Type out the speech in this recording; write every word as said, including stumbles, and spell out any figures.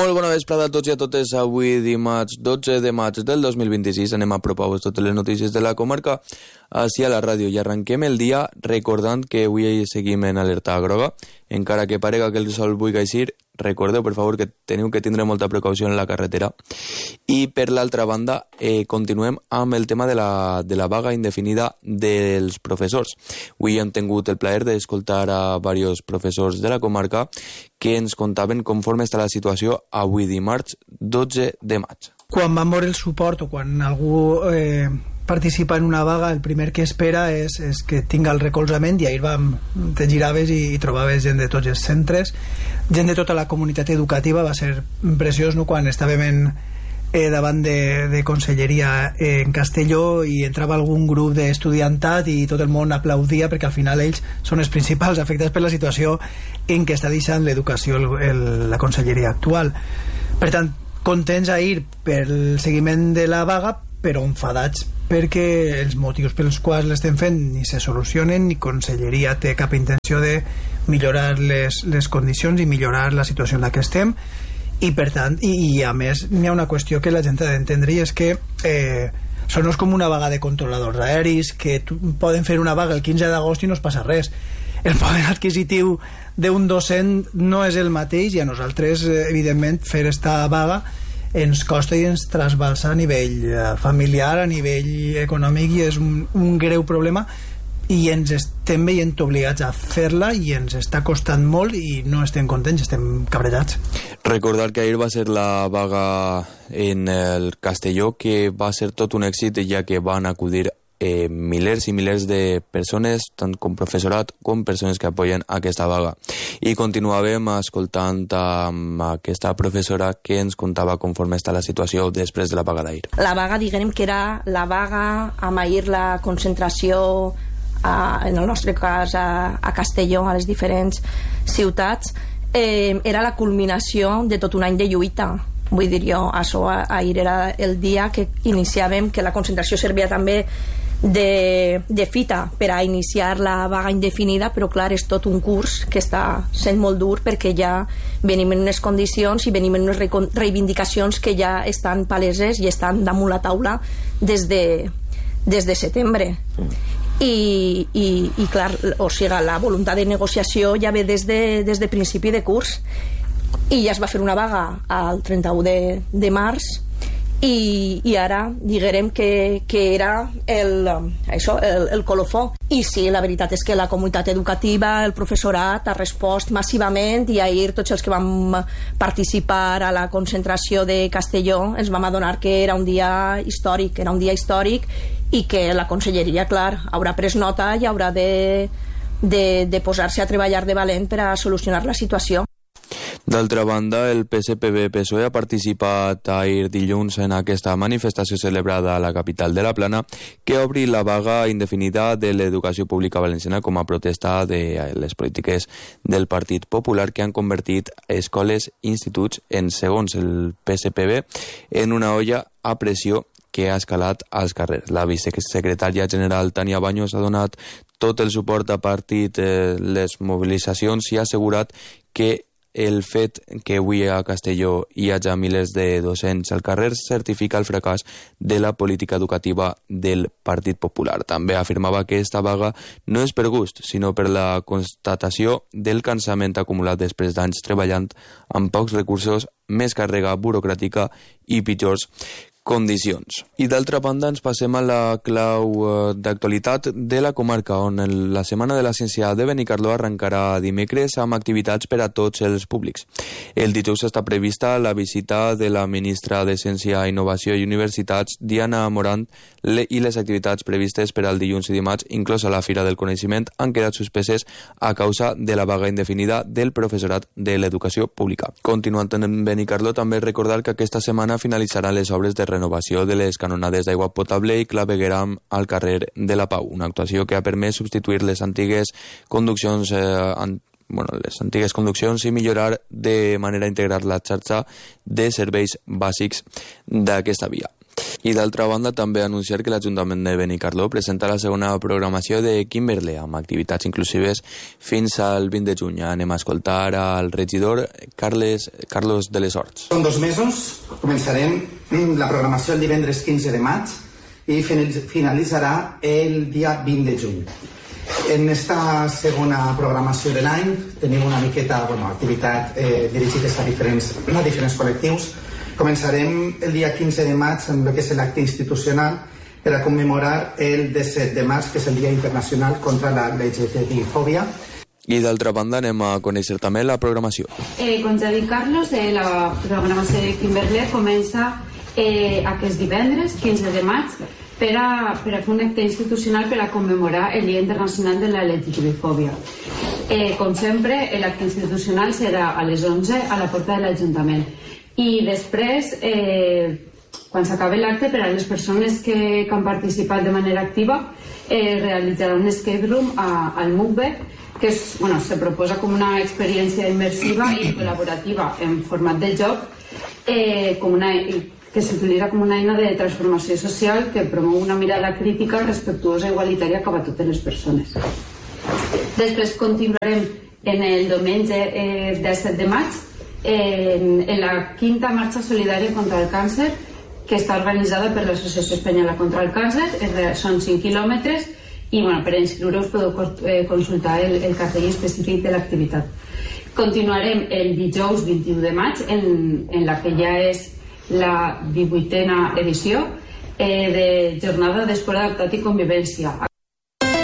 Molt bona vesprada a tots i a totes. Avui dimarts dotze de maig del dos mil vint-i-sis anem a apropar-vos totes les notícies de la comarca així a la ràdio i arrenquem el dia recordant que avui seguim en alerta groga. Encara que parega que el sol vulgui eixir, recordeu per favor que teniu que tindre molta precaució en la carretera. I per l'altra banda eh, continuem amb el tema de la, de la vaga indefinida dels professors. Avui hem tingut el plaer d'escoltar a diversos professors de la comarca que ens contaven conforme està la situació avui dimarts dotze de maig. Quan va moure el suport o quan algú eh, participa en una vaga, el primer que espera és, és que tinga el recolzament, i ahir vam, te giraves i, i trobaves gent de tots els centres, gent de tota la comunitat educativa. Va ser preciós, no?, quan estàvem en, eh, davant de, de conselleria eh, en Castelló i entrava algun grup d'estudiantat i tot el món aplaudia, perquè al final ells són els principals afectats per la situació en què està deixant l'educació el, el, la conselleria actual. Per tant, contents ahir pel seguiment de la vaga, però enfadats perquè els motius pels quals l'estem fent ni se solucionen, ni conselleria té cap intenció de millorar les, les condicions i millorar la situació en la que estem. I per tant, i, i a més n'hi ha una qüestió que la gent ha d'entendre, i és que eh, això no és com una vaga de controladors aeris que tu, poden fer una vaga el quinze d'agost i no es passa res. El poder adquisitiu d'un docent no és el mateix, i a nosaltres evidentment fer esta vaga ens costa i ens trasbalsa a nivell familiar, a nivell econòmic, i és un, un greu problema, i ens estem veient obligats a fer-la i ens està costant molt i no estem contents, estem cabrejats. Recordar que ahir va ser la vaga en el Castelló, que va ser tot un èxit, ja que van acudir Eh, milers i milers de persones, tant com professorat com persones que apoyen aquesta vaga. I continuàvem escoltant amb aquesta professora que ens contava conforme està la situació després de la vaga d'ahir. La vaga, diguem que era la vaga amb ahir la concentració a, en el nostre cas a, a Castelló, a les diferents ciutats, eh, era la culminació de tot un any de lluita. Vull dir jo, això ahir era el dia que iniciàvem, que la concentració servia també de, de fita per a iniciar la vaga indefinida, però clar, és tot un curs que està sent molt dur, perquè ja venim en unes condicions i venim en unes reivindicacions que ja estan paleses i estan damunt la taula des de, des de setembre. I, i, i clar, o sigui, la voluntat de negociació ja ve des de, des de principi de curs, i ja es va fer una vaga el trenta-u de, de març, i, i ara diguem que, que era el, això, el, el colofó. I sí, la veritat és que la comunitat educativa, el professorat, ha respost massivament, i ahir tots els que vam participar a la concentració de Castelló ens vam adonar que era un dia històric, era un dia històric, i que la conselleria, clar, haurà pres nota i haurà de, de, de posar-se a treballar de valent per a solucionar la situació. D'altra banda, el P S P B-P S O E ha participat ahir dilluns en aquesta manifestació celebrada a la capital de la Plana, que obri la vaga indefinida de l'educació pública valenciana com a protesta de les polítiques del Partit Popular, que han convertit escoles i instituts en, segons el P S P B, en una olla a pressió que ha escalat als carrers. La vicesecretària general Tania Baños ha donat tot el suport a partit eh, les mobilitzacions i ha assegurat que el fet que avui a Castelló hi hagi milers de docents al carrer certifica el fracàs de la política educativa del Partit Popular. També afirmava que esta vaga no és per gust, sinó per la constatació del cansament acumulat després d'anys treballant amb pocs recursos, més càrrega burocràtica i pitjors condicions. I d'altra banda ens passem a la clau d'actualitat de la comarca, on la Setmana de la Ciència de Benicarló arrencarà dimecres amb activitats per a tots els públics. El dijous està prevista la visita de la ministra de Ciència, Innovació i Universitats, Diana Morant, i les activitats previstes per al dilluns i dimarts, inclosa la Fira del Coneixement, han quedat suspeses a causa de la vaga indefinida del professorat de l'educació pública. Continuant en Benicarló, també recordar que aquesta setmana finalitzaran les obres de renovació de les canonades d'aigua potable i clavegueram al carrer de la Pau, una actuació que ha permès substituir les antigues conduccions eh, an, bueno, les antigues conduccions i millorar de manera integral la xarxa de serveis bàsics d'aquesta via. I d'altra banda, també anunciar que l'Ajuntament de Benicarló presenta la segona programació de Kimberley, amb activitats inclusives fins al vint de juny. Anem a escoltar al regidor Carles, Carlos de les Horts. En dos mesos començarem la programació el divendres quinze de maig i finalitzarà el dia vint de juny. En esta segona programació de l'any tenim una miqueta, bueno, activitat eh, dirigides a diferents, a diferents col·lectius. Començarem el dia quinze de maig amb el que és l'acte institucional per a commemorar el disset de març, que és el Dia Internacional contra la L G T B I fòbia. I d'altra banda anem a conèixer també la programació. Eh, com ja ha dit Carlos, eh, la programació de Kimberley comença eh, aquest divendres, quinze de maig, per a, per a fer un acte institucional per a commemorar el Dia Internacional de la L G T B I fòbia. Eh, com sempre, l'acte institucional serà a les onze a la porta de l'Ajuntament. I després, eh, quan s'acabi l'acte, per a les persones que, que han participat de manera activa, eh, realitzarà un escape room a, al Mucbe, que és, bueno, se proposa com una experiència immersiva i col·laborativa en format de joc, eh, com una, que s'utilitza com una eina de transformació social que promou una mirada crítica, respectuosa i igualitària cap a totes les persones. Després continuarem en el diumenge eh, disset de maig, En, en la quinta marxa solidària contra el càncer, que està organitzada per l'Associació Espanyola contra el Càncer. Són cinc quilòmetres i, bueno, per inscriure-us podeu consultar el, el cartell específic de l'activitat. Continuarem el dijous vint-i-u de maig, en, en la que ja és la divuitena edició eh, de Jornada d'Esport Adaptat i Convivència.